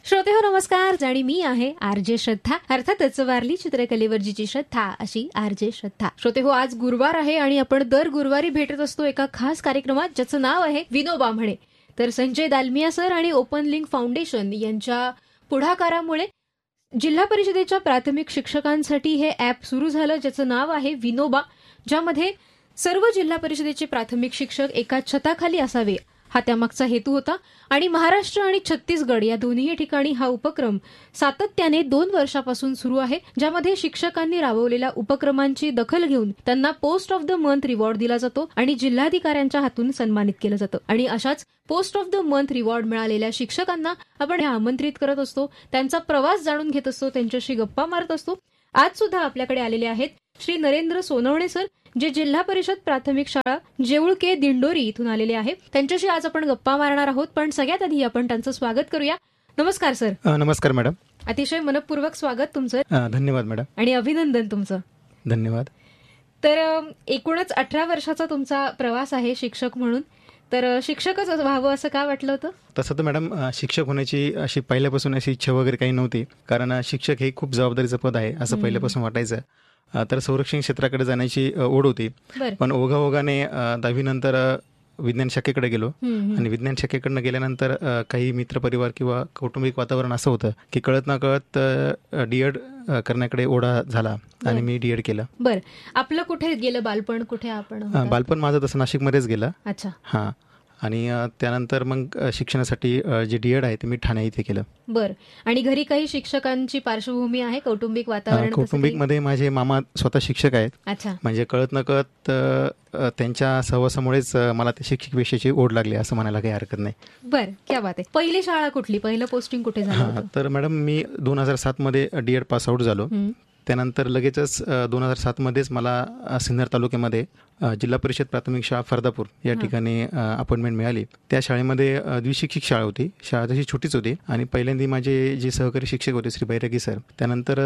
श्रोतेहो नमस्कार. आणि मी आहे आरजे श्रद्धा, अर्थातच वारली चित्रकलेवरची श्रद्धा अशी आरजे श्रद्धा. श्रोतेहो, आज गुरुवार आहे आणि आपण दर गुरुवारी भेटत असतो एका खास कार्यक्रमात ज्याचं नाव आहे विनोबा म्हणे. तर संजय दालमिया सर आणि ओपन लिंक फाउंडेशन यांच्या पुढाकारामुळे जिल्हा परिषदेच्या प्राथमिक शिक्षकांसाठी हे ॲप सुरू झालं ज्याचं नाव आहे विनोबा, ज्यामध्ये सर्व जिल्हा परिषदेचे प्राथमिक शिक्षक एका छताखाली असावे हा त्यामागचा हेतू होता. आणि महाराष्ट्र आणि छत्तीसगड या दोन्ही ठिकाणी हा उपक्रम सातत्याने 2 वर्षापासून सुरू आहे, ज्यामध्ये शिक्षकांनी राबवलेल्या उपक्रमांची दखल घेऊन त्यांना post of the month reward दिला जातो आणि जिल्हाधिकाऱ्यांच्या हातून सन्मानित केलं जातं. आणि अशाच post of the month reward मिळालेल्या शिक्षकांना आपण आमंत्रित करत असतो, त्यांचा प्रवास जाणून घेत असतो, त्यांच्याशी गप्पा मारत असतो. आज सुद्धा आपल्याकडे आलेले आहेत श्री नरेंद्र सोनवणे सर, जे जिल्हा परिषद प्राथमिक शाळा जेऊळके दिंडोरी इथून आलेले आहेत. त्यांच्याशी आज आपण गप्पा मारणार आहोत, पण सगळ्यात आधी आपण त्यांचं स्वागत करूया. नमस्कार सर. नमस्कार मॅडम. अतिशय मनपूर्वक स्वागत तुमचं. धन्यवाद मॅडम. आणि अभिनंदन तुमचं. धन्यवाद. तर एकूणच 18 वर्षाचा तुमचा प्रवास आहे शिक्षक म्हणून. तर शिक्षकच व्हावं असं का वाटलं होतं? तसं तर मॅडम शिक्षक होण्याची अशी पहिल्यापासून अशी इच्छा वगैरे काही नव्हती, कारण शिक्षक हे खूप जबाबदारीचं पद आहे असं पहिल्यापासून वाटायचं. तर संरक्षण क्षेत्राकडे जाण्याची ओढ होती, पण ओघाओघाने 10वी नंतर विज्ञान शाखेकडे गेलो. आणि विज्ञान शाखेकडनं गेल्यानंतर काही मित्रपरिवार किंवा कौटुंबिक वातावरण असं होतं की कळत ना कळत डीएड करण्याकडे ओढा झाला आणि मी डीएड केलं. बरं, आपलं कुठे गेलं बालपण? कुठे आपण? बालपण माझं तसं नाशिकमध्येच गेलं. अच्छा. हां. आणि त्यानंतर मग शिक्षणासाठी जे डीएड आहे ते मी ठाणे इथे केलं. बरं. आणि घरी काही शिक्षकांची पार्श्वभूमी आहे, कौटुंबिक वातावरण? कौटुंबिकमध्ये माझे मामा स्वतः शिक्षक आहेत. अच्छा. म्हणजे कळत न कळत त्यांच्या सहवासामुळेच मला ते शिक्षक विषयाची ओढ लागली असं म्हणायला काही हरकत नाही. बरं, क्या बात आहे. पहिली शाळा कुठली? पहिलं पोस्टिंग कुठे झालं? तर मॅडम मी 2007 मध्ये डीएड पास आउट झालो. त्यानंतर लगेचच 2007 मध्येच मला सिन्नर तालुक्यामध्ये जिल्हा परिषद प्राथमिक शाळा फर्दापूर या ठिकाणी अपॉइंटमेंट मिळाली. त्या शाळेमध्ये द्विशिक्षिक शाळा होती. शाळा तशी छोटीच होती. आणि पहिल्यांदा माझे जे सहकारी शिक्षक होते श्री बैरागी सर, त्यानंतर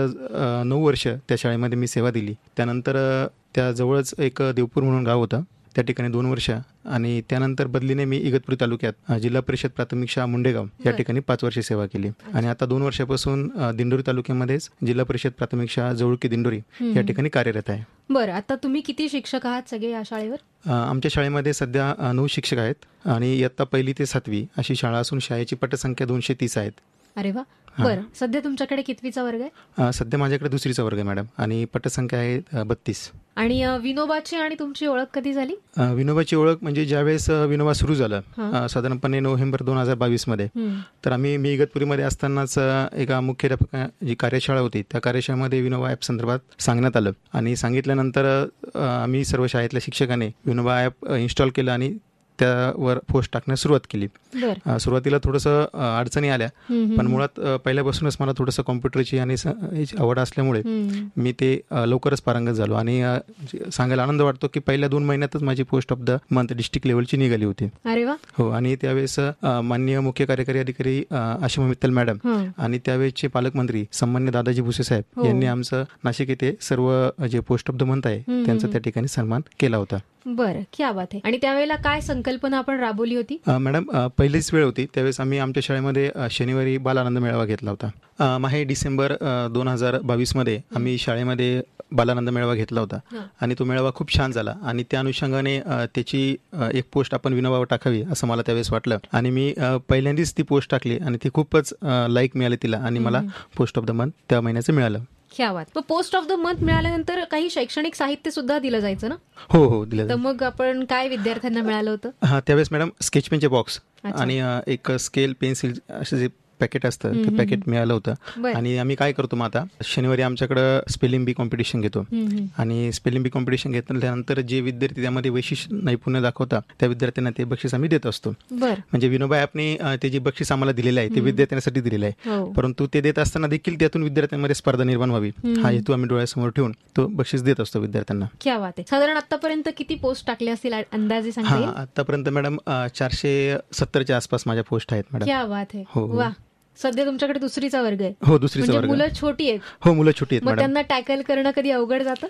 9 वर्ष त्या शाळेमध्ये मी सेवा दिली. त्यानंतर त्याजवळच एक देवपूर म्हणून गाव होतं, त्या ठिकाणी 2 वर्ष. आणि त्यानंतर बदलीने मी इगतपुरी तालुक्यात जिल्हा परिषद प्राथमिक शाळा मुंडेगाव या ठिकाणी 5 वर्ष सेवा केली. आणि आता 2 वर्षापासून दिंडोरी तालुक्यामध्येच जिल्हा परिषद प्राथमिक शाळा जवळकी दिंडोरी या ठिकाणी कार्यरत आहे. बरं, आता तुम्ही किती शिक्षक आहात सगळे या शाळेवर? आमच्या शाळेमध्ये सध्या 9 शिक्षक आहेत आणि इयत्ता 1ली ते 7वी अशी शाळा असून शाळेची पटसंख्या 230 आहेत. अरे वा. बरं, सध्या तुमच्याकडे कितवीचा वर्ग आहे? सध्या माझ्याकडे 2रीचा वर्ग आहे मॅडम, आणि पटसंख्या आहे 32. आणि विनोबाची आणि तुमची ओळख कधी झाली? विनोबाची ओळख म्हणजे ज्यावेळेस विनोबा सुरू झाला साधारणपणे नोव्हेंबर 2022 मध्ये, तर मी इगतपुरीमध्ये असतानाच एका मुख्याध्यापक जी कार्यशाळा होती त्या कार्यशाळेमध्ये विनोबा ॲप संदर्भात सांगण्यात आलं. आणि सांगितल्यानंतर आम्ही सर्व शाळेतल्या शिक्षकांनी विनोबा ॲप इन्स्टॉल केलं आणि त्यावर पोस्ट टाकण्यास सुरुवात केली. सुरुवातीला थोडंसं अडचणी आल्या, पण मुळात पहिल्यापासूनच मला थोडंसं कॉम्प्युटरची आणि आवड असल्यामुळे मी ते लवकरच पारंगत झालो. आणि सांगायला आनंद वाटतो की पहिल्या 2 महिन्यातच माझी post of the month district लेवलची निघाली होती. अरे वा. हो. आणि त्यावेळेस माननीय मुख्य कार्यकारी अधिकारी आशिमा मित्तल मॅडम आणि त्यावेळेसचे पालकमंत्री सन्मान्य दादाजी भुसे साहेब यांनी आमचं नाशिक येथे सर्व जे पोस्ट ऑफ द मंथ आहे त्यांचा त्या ठिकाणी सन्मान केला होता. बरं, क्या बात आहे. आणि त्यावेळेला काय संकल्पना आपण राबवली होती? मॅडम पहिलीच वेळ होती त्यावेळेस आम्ही आमच्या शाळेमध्ये शनिवारी बाल आनंद मेळावा घेतला होता. माहे डिसेंबर 2022 मध्ये आम्ही शाळेमध्ये बालानंद मेळावा घेतला होता आणि तो मेळावा खूप छान झाला. आणि त्या अनुषंगाने त्याची एक पोस्ट आपण विनोबावर टाकावी असं मला त्यावेळेस वाटलं. आणि मी पहिल्यांदाच ती पोस्ट टाकली आणि ती खूपच लाईक मिळाली तिला, आणि मला पोस्ट ऑफ द मंथ त्या महिन्याचं मिळालं. क्या बात. पोस्ट ऑफ द मंथ मिळाल्यानंतर काही शैक्षणिक साहित्य सुद्धा दिलं जायचं ना? हो दिलं. तर मग आपण काय विद्यार्थ्यांना मिळालं होतं? त्यावेळेस मॅडम स्केच पेनचे बॉक्स आणि एक स्केल पेन्सिल असे जे पॅकेट असतं ते पॅकेट मिळालं होतं. आणि आम्ही काय करतो मग आता शनिवारी आमच्याकडं स्पेलिंग बी कॉम्पिटिशन घेतो. आणि स्पेलिंग बी कॉम्पिटिशन घेतल्यानंतर जे विद्यार्थी त्यामध्ये वैशिष्ट्य नैपुण्य दाखवता त्या विद्यार्थ्यांना ते बक्षीस आम्ही देत असतो. म्हणजे विनोबा ॲपने ते जे बक्षीस आम्हाला दिलेलं आहे ते विद्यार्थ्यांसाठी दिलेलं आहे, परंतु ते देत असताना देखील त्यातून विद्यार्थ्यांमध्ये स्पर्धा निर्माण व्हावी हा हेतू आम्ही डोळ्यासमोर ठेवून तो बक्षीस देत असतो विद्यार्थ्यांना. क्या बात आहे. साधारण आतापर्यंत किती पोस्ट टाकले असतील अंदाजे सांगता येईल? आतापर्यंत मॅडम 470च्या आसपास माझ्या पोस्ट आहेत मॅडम. क्या बात आहे. वा. सध्या तुमच्याकडे 2रीचा वर्ग आहे? हो, 2रीचा वर्ग. मुलं छोटी आहेत? हो, मुलं छोटी आहेत. मग त्यांना टॅकल करणं कधी अवघड जातं?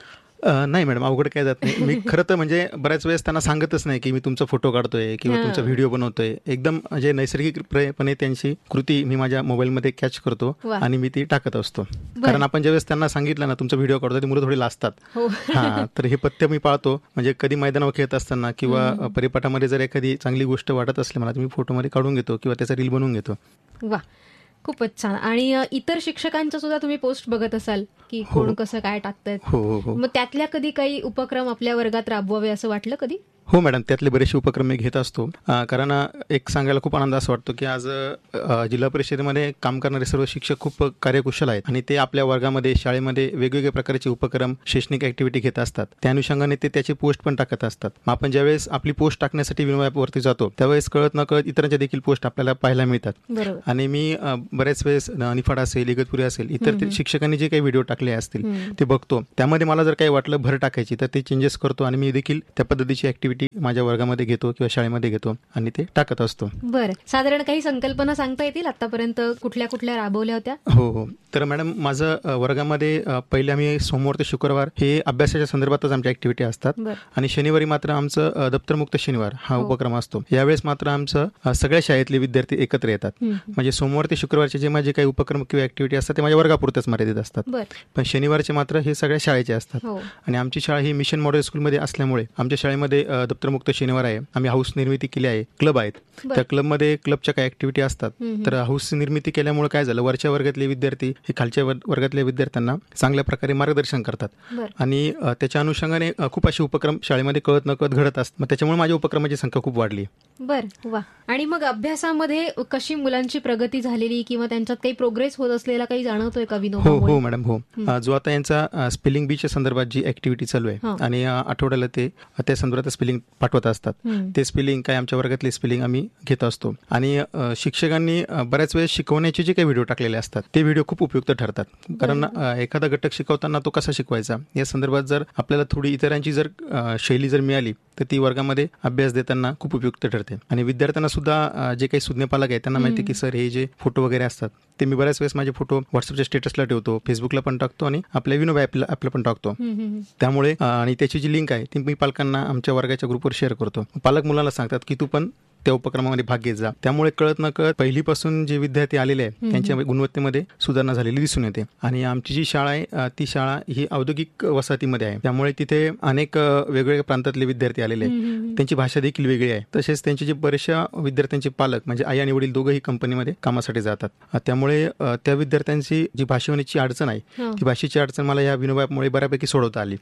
नाही मॅडम, अवघड काय जात नाही. मी खरं तर म्हणजे बऱ्याच वेळेस त्यांना सांगतच नाही की मी तुमचा फोटो काढतोय किंवा तुमचा व्हिडिओ बनवतोय. एकदम म्हणजे नैसर्गिकपणे त्यांची कृती मी माझ्या मोबाईलमध्ये कॅच करतो आणि मी ती टाकत असतो. कारण आपण ज्यावेळेस त्यांना सांगितलं ना तुमचा व्हिडिओ काढतो, ती मुलं थोडी लाजतात. हा, तर हे पथ्य मी पाळतो. म्हणजे कधी मैदानावर खेळत असताना किंवा परिपाठामध्ये जर एखादी चांगली गोष्ट वाटत असली मला, तर मी फोटोमध्ये काढून घेतो किंवा त्याचा रील बनवून घेतो. वा, खूपच छान. आणि इतर शिक्षकांच्या सुद्धा तुम्ही पोस्ट बघत असाल की कोण कसं काय टाकतायत. हो. मग त्यातल्या कधी काही उपक्रम आपल्या वर्गात राबवावे असं वाटलं कधी? हो मॅडम, त्यातले बरेचसे उपक्रम मी घेत असतो. कारण एक सांगायला खूप आनंद असं वाटतो की आज जिल्हा परिषदेमध्ये काम करणारे सर्व शिक्षक खूप कार्यकुशल आहेत आणि ते आपल्या वर्गामध्ये, शाळेमध्ये वेगवेगळ्या प्रकारचे उपक्रम, शैक्षणिक ऍक्टिव्हिटी घेत असतात. त्या अनुषंगाने ते त्याची पोस्ट पण टाकत असतात. आपण ज्यावेळेस आपली पोस्ट टाकण्यासाठी विनो ॲपवरती जातो त्यावेळेस कळत नकळत इतरांच्या देखील पोस्ट आपल्याला पाहायला मिळतात. आणि मी बऱ्याच वेळेस निफाड असेल, इगतपुरी असेल, इतर शिक्षकांनी जे काही व्हिडिओ टाकले असतील ते बघतो. त्यामध्ये मला जर काही वाटलं भर टाकायची तर ते चेंजेस करतो आणि मी देखील त्या पद्धतीची ऍक्टिव्हिटी माझ्या वर्गामध्ये घेतो किंवा शाळेमध्ये घेतो आणि ते टाकत असतो. बरं, साधारण काही संकल्पना सांगता येतील आतापर्यंत कुठल्या कुठल्या राबवल्या होत्या? हो, तर मॅडम माझं वर्गामध्ये पहिले आम्ही सोमवार ते शुक्रवार हे अभ्यासाच्या संदर्भातच आमच्या ऍक्टिव्हिटी असतात आणि शनिवारी मात्र आमचं दप्तरमुक्त शनिवार हा उपक्रम असतो. यावेळेस मात्र आमचं सगळ्या शाळेतले विद्यार्थी एकत्र येतात. म्हणजे सोमवार ते शुक्रवारचे जे माझे काही उपक्रम किंवा ऍक्टिव्हिटी असतात ते माझ्या वर्गापुरतेच मर्यादित असतात. पण शनिवारचे मात्र हे सगळ्या शाळेचे असतात. आणि आमची शाळा ही मिशन मॉडेल स्कूलमध्ये असल्यामुळे आमच्या शाळेमध्ये दप्तरमुक्त शनिवार आहे. आम्ही हाऊस निर्मिती केली आहे. क्लब आहेत. त्या क्लबमध्ये क्लबच्या काही ऍक्टिव्हिटी असतात. तर हाऊस निर्मिती केल्यामुळे काय झालं, वरच्या वर्गातले विद्यार्थी हे खालच्या वर्गातल्या विद्यार्थ्यांना चांगल्या प्रकारे मार्गदर्शन करतात आणि त्याच्या अनुषंगाने खूप असे उपक्रम शाळेमध्ये कळत नकळत घडत असतात. मग त्याच्यामुळे माझ्या उपक्रमाची संख्या खूप वाढली. बरं, वा. आणि मग अभ्यासामध्ये कशी मुलांची प्रगती झालेली किंवा त्यांच्यात काही प्रोग्रेस होत असलेला काही जाणवतोय का विनोद? हो मॅडम, हो. जो आता यांचा स्पेलिंग बीच्या संदर्भात जी ऍक्टिव्हिटी चालू आहे आणि आठवड्याला ते त्या संदर्भात स्पेलिंग पाठवत असतात. ते स्पेलिंग काय आमच्या वर्गातले स्पेलिंग आम्ही घेत असतो आणि शिक्षकांनी बऱ्याच वेळेस शिकवण्याचे जे काही व्हिडिओ टाकलेले असतात ते व्हिडिओ खूप उपयुक्त ठरतात. कारण एखादा घटक शिकवताना तो कसा शिकवायचा या संदर्भात जर आपल्याला थोडी इतरांची जर शैली जर मिळाली तर ती वर्गामध्ये अभ्यास देताना खूप उपयुक्त ठरते. आणि विद्यार्थ्यांना सुद्धा जे काही सुज्ञ पालक आहेत त्यांना माहिती की सर हे जे फोटो वगैरे असतात ते मी बऱ्याच वेळेस माझे फोटो व्हॉट्सअपच्या स्टेटसला ठेवतो, फेसबुकला पण टाकतो आणि आपल्या विनो ॲपला पण टाकतो. त्यामुळे आणि त्याची जी लिंक आहे ती मी पालकांना आमच्या वर्गाच्या ग्रुपवर शेअर करतो. पालक मुलांना सांगतात की तू पण त्या उपक्रमामध्ये भाग घेत जा. त्यामुळे कळत न कळत पहिलीपासून जे विद्यार्थी आलेले आहेत त्यांच्या गुणवत्तेमध्ये सुधारणा झालेली दिसून येते. आणि आमची जी शाळा आहे ती शाळा ही औद्योगिक वसाहतीमध्ये आहे. त्यामुळे तिथे अनेक वेगवेगळ्या प्रांतातले विद्यार्थी आलेले आहेत. त्यांची भाषा देखील वेगळी आहे. तसेच त्यांचे जे बरेचशा विद्यार्थ्यांचे पालक म्हणजे आई आणि वडील दोघंही कंपनीमध्ये कामासाठी जातात. त्यामुळे त्या विद्यार्थ्यांची जी भाषेची अडचण आहे ती भाषेची अडचण मला या विनोबामुळे बऱ्यापैकी सोडवता आली.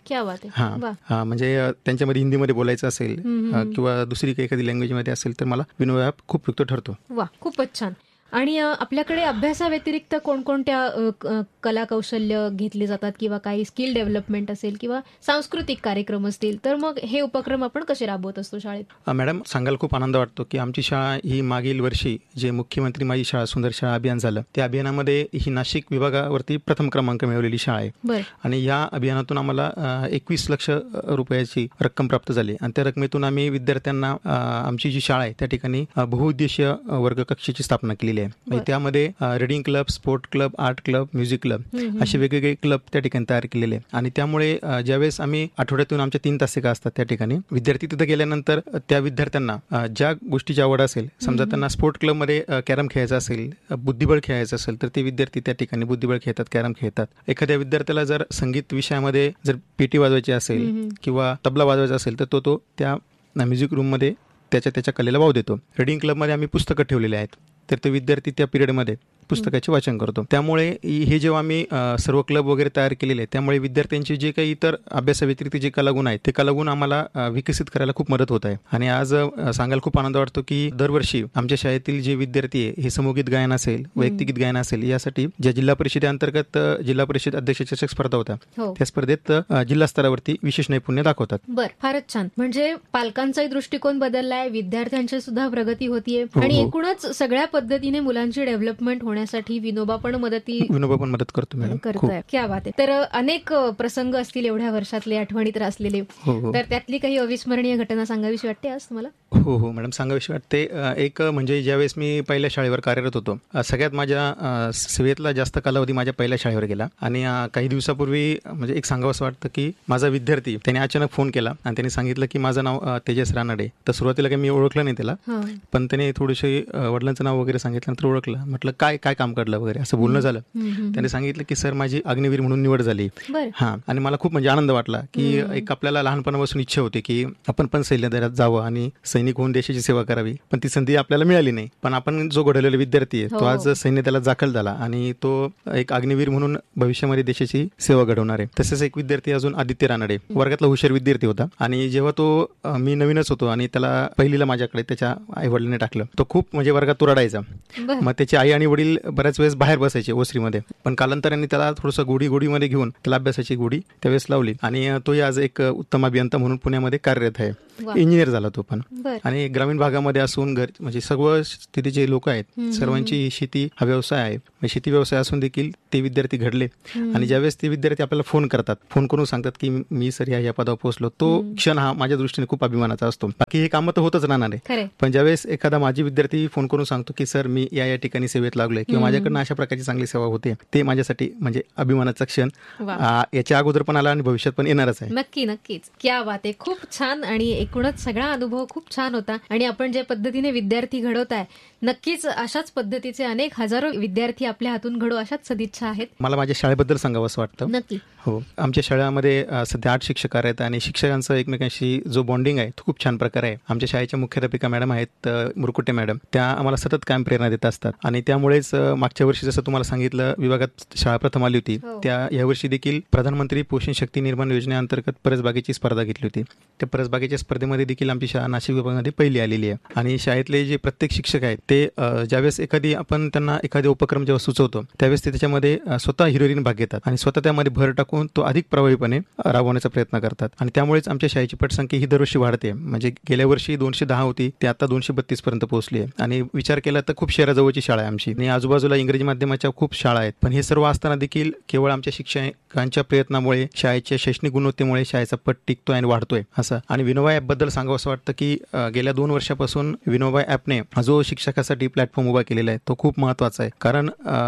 हा, म्हणजे त्यांच्यामध्ये हिंदीमध्ये बोलायचं असेल किंवा दुसरी काही एखादी लँग्वेजमध्ये असेल तर मला विनो ॲप खूप उपयुक्त ठरतो. वा, खूपच छान. आणि आपल्याकडे अभ्यासाव्यतिरिक्त कोणकोणत्या कला कौशल्य घेतली जातात किंवा काही स्किल डेव्हलपमेंट असेल किंवा सांस्कृतिक कार्यक्रम असतील तर मग हे उपक्रम आपण कसे राबवत असतो शाळेत? मॅडम, सांगायला खूप आनंद वाटतो की आमची शाळा ही मागील वर्षी जे मुख्यमंत्री माझी शाळा सुंदर शाळा अभियान झालं त्या अभियानामध्ये ही नाशिक विभागावरती प्रथम क्रमांक मिळवलेली शाळा आहे. आणि या अभियानातून आम्हाला 21 लाख रुपयाची रक्कम प्राप्त झाली आणि त्या रकमेतून आम्ही विद्यार्थ्यांना आमची जी शाळा आहे त्या ठिकाणी बहुउद्देशीय वर्ग कक्षेची स्थापना केलेली आहे. त्यामध्ये reading club, sport club, art club, music club असे वेगवेगळे क्लब त्या ठिकाणी तयार केलेले. आणि त्यामुळे ज्यावेळेस आम्ही आठवड्यातून आमच्या 3 तासिका असतात त्या ठिकाणी विद्यार्थी तिथे गेल्यानंतर त्या विद्यार्थ्यांना ज्या गोष्टीची आवड असेल, समजा त्यांना स्पोर्ट क्लबमध्ये कॅरम खेळायचा असेल, बुद्धिबळ खेळायचं असेल तर ते विद्यार्थी त्या ठिकाणी बुद्धिबळ खेळतात, कॅरम खेळतात. एखाद्या विद्यार्थ्याला जर संगीत विषयामध्ये जर पेटी वाजवायची असेल किंवा तबला वाजवायचा असेल तर तो त्या म्युझिक रूममध्ये त्याच्या कलेला वाव देतो. रिडिंग क्लबमध्ये आम्ही पुस्तकं ठेवलेली आहेत तर ते विद्यार्थी त्या पिरियडमध्ये पुस्तकाचे वाचन करतो. त्यामुळे हे जेव्हा आम्ही सर्व क्लब वगैरे तयार केलेले आहेत त्यामुळे विद्यार्थ्यांचे जे काही इतर अभ्यासाव्यतिरिक्त जे कलागुण आहेत ते कलागुण आम्हाला विकसित करायला खूप मदत होत आहे. आणि आज सांगायला खूप आनंद वाटतो की दरवर्षी आमच्या शाळेतील जे विद्यार्थी आहे हे समूहगीत गायन असेल, वैयक्तिक गीत गायन असेल यासाठी ज्या जिल्हा परिषदेअंतर्गत जिल्हा परिषद अध्यक्ष चषक स्पर्धा होता त्या स्पर्धेत जिल्हा स्तरावरती विशेष नैपुण्य दाखवतात. बरं, फारच छान. म्हणजे पालकांचाही दृष्टिकोन बदललाय, विद्यार्थ्यांची सुद्धा प्रगती होतीये आणि एकूणच सगळ्या पद्धतीने मुलांची डेव्हलपमेंट होण्यास घडवण्यासाठी विनोबा पण मदत करतो मॅडम. करतोय. क्या बात आहे. तर अनेक प्रसंग असतील एवढ्या वर्षातले आठवणीत असलेले, तर त्यातली काही अविस्मरणीय घटना सांगावीशी वाटते आज तुम्हाला? हो मॅडम, सांगावीशी वाटते. एक म्हणजे ज्यावेळेस मी पहिल्या शाळेवर कार्यरत होतो, सगळ्यात माझ्या सेवेतला जास्त कालावधी माझ्या पहिल्या शाळेवर गेला. आणि काही दिवसापूर्वी म्हणजे एक सांगावंसं वाटतं की माझा विद्यार्थी त्याने अचानक फोन केला आणि त्याने सांगितलं की माझं नाव तेजस रानडे. तर सुरुवातीला काही मी ओळखलं नाही त्याला, पण त्याने थोडीशी वडिलांचं नाव वगैरे सांगितल्यानंतर ओळखलं. म्हटलं काय काय काम काढलं वगैरे असं बोलणं झालं. त्याने सांगितलं की सर माझी अग्निवीर म्हणून निवड झाली. आणि मला खूप म्हणजे आनंद वाटला की एक आपल्याला लहानपणापासून इच्छा होती की आपण पण सैन्यदलात जावं आणि सैनिक होऊन देशाची सेवा करावी, पण ती संधी आपल्याला मिळाली नाही. पण आपण जो घडवलेला विद्यार्थी आहे तो आज सैन्यदलात दाखल झाला आणि तो एक अग्निवीर म्हणून भविष्यामध्ये देशाची सेवा घडवणार आहे. तसेच एक विद्यार्थी अजून आदित्य रानडे, वर्गातला हुशार विद्यार्थी होता. आणि जेव्हा तो मी नवीनच होतो आणि त्याला पहिलीला माझ्याकडे त्याच्या आई वडिलांनी टाकलं, तो खूप म्हणजे वर्गात तो रडायचा. मग त्याची आई आणि वडील बऱ्याच वेळेस बाहेर बसायचे ओसरीमध्ये, पण कालांतराने त्याला थोडंसं गोडीमध्ये घेऊन त्याला अभ्यासाची गोडी त्यावेळेस लावली आणि तोही आज एक उत्तम अभियंता म्हणून पुण्यामध्ये कार्यरत आहे. इंजिनियर झाला तो पण. आणि ग्रामीण भागामध्ये असून म्हणजे सर्व स्थितीचे लोक आहेत, सर्वांची शेती हा व्यवसाय आहे. शेती व्यवसाय असून देखील ते विद्यार्थी घडले. आणि ज्यावेळेस ते विद्यार्थी आपल्याला फोन करून सांगतात की मी सर या पदावर पोहोचलो, तो क्षण हा माझ्या दृष्टीने खूप अभिमानाचा असतो. बाकी हे कामं तर होतच राहणार आहे, पण ज्यावेळेस एखादा माझी विद्यार्थी फोन करून सांगतो की सर मी या ठिकाणी सेवेत लागलोय किंवा माझ्याकडनं अशा प्रकारची चांगली सेवा होते, ते माझ्यासाठी म्हणजे अभिमानाचा क्षण याच्या अगोदर पण आला आणि भविष्यात पण येणारच आहे. नक्कीच. क्या बात आहे. खूप छान. आणि एकूणच सगळा अनुभव खूप छान होता. आणि आपण ज्या पद्धतीने विद्यार्थी घडवताय, नक्कीच अशाच पद्धतीचे अनेक हजारो विद्यार्थी आपल्या हातून घडू अशाच सदिच्छा आहेत. मला माझ्या शाळेबद्दल सांगावं असं वाटतं. नक्की. हो, आमच्या शाळेमध्ये सध्या 8 शिक्षक आहेत आणि शिक्षकांचा एकमेकांशी जो बॉन्डिंग आहे तो खूप छान प्रकारे आहे. आमच्या शाळेच्या मुख्याध्यापिका मॅडम आहेत मुरकुटे मॅडम, त्या आम्हाला सतत कायम प्रेरणा देत असतात. आणि त्यामुळेच मागच्या वर्षी जसं तुम्हाला सांगितलं विभागात शाळा प्रथम आली होती, यावर्षी देखील प्रधानमंत्री पोषण शक्ती निर्माण योजनेअंतर्गत परसबागेची स्पर्धा घेतली होती. त्या परसबागेच्या स्पर्धेमध्ये देखील आमची शाळा नाशिक विभागामध्ये पहिली आलेली आहे. आणि शाळेतले जे प्रत्येक शिक्षक आहेत ते ज्यावेळेस आपण त्यांना एखादे उपक्रम जेव्हा सुचवतो त्यावेळेस ते त्याच्यामध्ये स्वतः हिरोईन भाग घेतात आणि स्वतः त्यामध्ये भर टाकून तो अधिक प्रभावीपणे राबवण्याचा प्रयत्न करतात. आणि त्यामुळेच आमच्या शाळेची पटसंख्या ही दरवर्षी वाढते. म्हणजे गेल्या वर्षी 210 होती, ती आता 232 पर्यंत पोहोचली आहे. आणि विचार केला तर खूप शहराजवळची शाळा आहे आमची आणि आजूबाजूला इंग्रजी माध्यमाच्या खूप शाळा आहेत. पण हे सर्व असताना देखील केवळ आमच्या शिक्षकांच्या प्रयत्नामुळे, शाळेच्या शैक्षणिक गुणवत्तेमुळे शाळेचा पट टिकतोय आणि वाढतोय असं. आणि विनोबा ॲप बद्दल सांगावं असं वाटतं की गेल्या 2 वर्षापासून विनोबा ॲपने जो शिक्षकासाठी प्लॅटफॉर्म उभा केलेला आहे तो खूप महत्वाचा आहे. कारण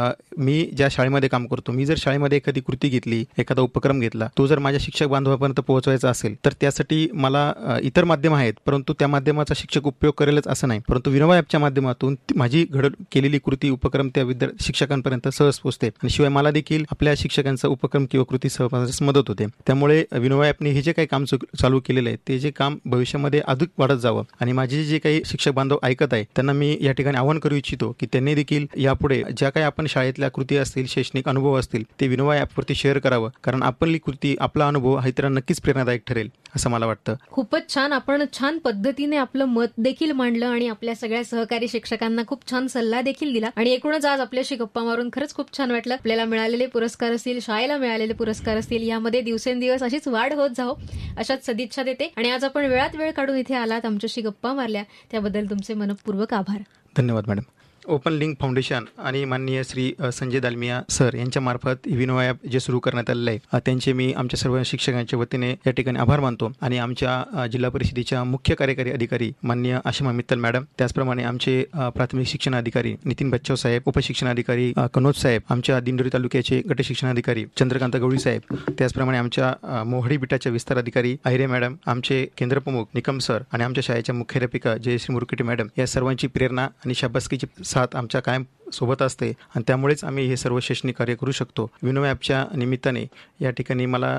मी ज्या शाळेमध्ये काम करतो, मी जर शाळेमध्ये एखादी कृती घेतली, एखादा उपक्रम घेतला, तो जर माझ्या शिक्षक बांधवापर्यंत पोहोचवायचा असेल तर त्यासाठी मला इतर माध्यम आहेत, परंतु त्या माध्यमाचा शिक्षक उपयोग करेलच असं नाही. परंतु विनोबा ॲपच्या माध्यमातून माझी केलेली कृती, उपक्रम त्या शिक्षकांपर्यंत सहज पोहोचते आणि शिवाय मला देखील आपल्या शिक्षकांचा उपक्रम किंवा कृती सहज मदत होते. त्यामुळे विनोबा ॲपने हे जे काही काम चालू केलेलं आहे ते जे काम भविष्यामध्ये अधिक वाढत जावं. आणि माझे जे काही शिक्षक बांधव ऐकत आहे त्यांना मी या ठिकाणी आवाहन करू इच्छितो की त्यांनी देखील यापुढे ज्या काही आपण शाळेतल्या कृती असतील, शैक्षणिक अनुभव असतील, ते विनोबा ॲपवरती शेअर करावं. कारण आपली कृती, आपला अनुभव हा इतरांना नक्कीच प्रेरणादायक ठरेल असं मला वाटतं. खूपच छान. आपण छान पद्धतीने आपलं मत देखील मांडलं आणि आपल्या सगळ्या सहकारी शिक्षकांना खूप छान सल्ला देखील दिला. आणि एकूणच आज आपल्याशी गप्पा मारून खरंच खूप छान वाटलं. आपल्याला मिळालेले पुरस्कार असतील, शाळेला मिळालेले पुरस्कार असतील, यामध्ये दिवसेंदिवस अशीच वाढ होत जावो अशाच सदिच्छा देते. आणि आज आपण वेळात वेळ काढून इथे आलात, आमच्याशी गप्पा मारल्या, त्याबद्दल तुमचे मनपूर्वक आभार. धन्यवाद मॅडम. ओपन लिंक फाउंडेशन आणि माननीय श्री संजय दालमिया सर यांच्या मार्फत विनोबा ॲप जे सुरू करण्यात आलेलं आहे त्यांचे मी आमच्या सर्व शिक्षकांच्या वतीने या ठिकाणी आभार मानतो. आणि आमच्या जिल्हा परिषदेच्या मुख्य कार्यकारी अधिकारी माननीय आशिमा मित्तल मॅडम, त्याचप्रमाणे आमचे प्राथमिक शिक्षण अधिकारी नितीन बच्चाव साहेब, उपशिक्षणाधिकारी कनोज साहेब, आमच्या दिंडोरी तालुक्याचे गट शिक्षणाधिकारी चंद्रकांत गवळी साहेब, त्याचप्रमाणे आमच्या मोहडी बिटाच्या विस्तार अधिकारी आहिरे मॅडम, आमचे केंद्रप्रमुख निकम सर आणि आमच्या शाळेच्या मुख्याध्यापिका जयश्री मुरकुटे मॅडम, या सर्वांची प्रेरणा आणि शाबासकीची साथ आमच्या कायम सोबत असते आणि त्यामुळेच आम्ही हे सर्व शैक्षणिक कार्य करू शकतो. विनोबा ॲपच्या निमित्ताने या ठिकाणी मला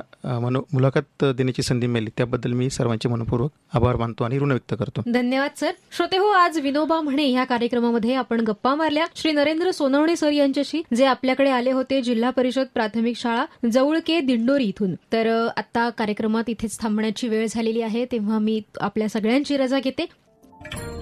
मुलाखत देण्याची संधी मिळाली, त्याबद्दल मी सर्वांचे मनपूर्वक आभार मानतो आणि ऋण व्यक्त करतो. धन्यवाद सर. श्रोते हो, आज विनोबा म्हणे या कार्यक्रमामध्ये आपण गप्पा मारल्या श्री नरेंद्र सोनवणे सर यांच्याशी, जे आपल्याकडे आले होते जिल्हा परिषद प्राथमिक शाळा जवळके दिंडोरी इथून. तर आता कार्यक्रमात इथेच थांबण्याची वेळ झालेली आहे, तेव्हा मी आपल्या सगळ्यांची रजा घेते.